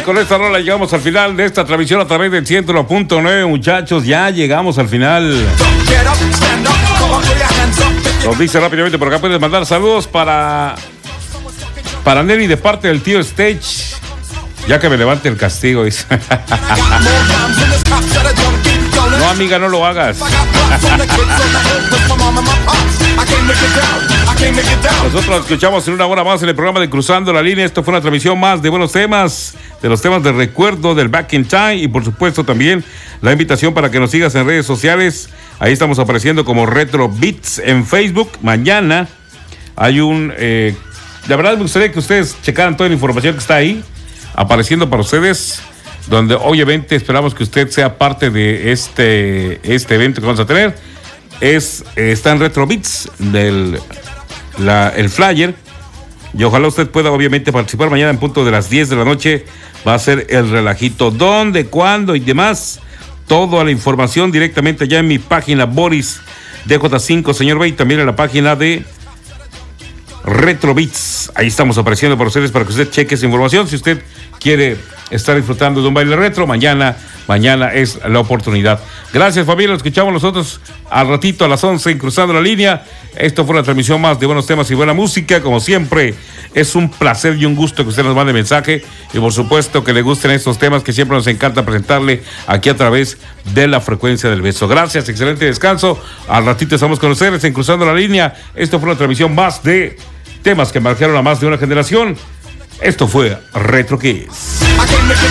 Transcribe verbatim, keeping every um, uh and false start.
con esta rola llegamos al final de esta transmisión a través del ciento uno punto nueve, muchachos. Ya llegamos al final. Nos dice rápidamente por acá, puedes mandar saludos para para Nelly de parte del tío Stage. Ya que me levante el castigo, dice. No, amiga, no lo hagas. Nosotros escuchamos en una hora más en el programa de Cruzando la Línea. Esto fue una transmisión más de buenos temas, de los temas de recuerdo del Back in Time, y por supuesto también la invitación para que nos sigas en redes sociales. Ahí estamos apareciendo como Retro Beats en Facebook. Mañana hay un... Eh, la verdad me gustaría que ustedes checaran toda la información que está ahí apareciendo para ustedes, donde obviamente esperamos que usted sea parte de este, este evento que vamos a tener. Es, está en Retro Beats del la, el flyer, y ojalá usted pueda obviamente participar. Mañana en punto de las diez de la noche va a ser el relajito. ¿Dónde, cuándo y demás? Toda la información directamente ya en mi página Boris D J cinco, señor Bay, también en la página de Retro Beats. Ahí estamos apareciendo para ustedes para que usted cheque esa información. Si usted quiere estar disfrutando de un baile retro, mañana, mañana es la oportunidad. Gracias, familia. Lo escuchamos nosotros al ratito a las once en Cruzando la Línea. Esto fue una transmisión más de buenos temas y buena música. Como siempre, es un placer y un gusto que usted nos mande mensaje, y por supuesto que le gusten estos temas que siempre nos encanta presentarle aquí a través de la frecuencia del beso. Gracias, excelente descanso. Al ratito estamos con ustedes en Cruzando la Línea. Esto fue una transmisión más de temas que marcaron a más de una generación. Esto fue Retro Kids.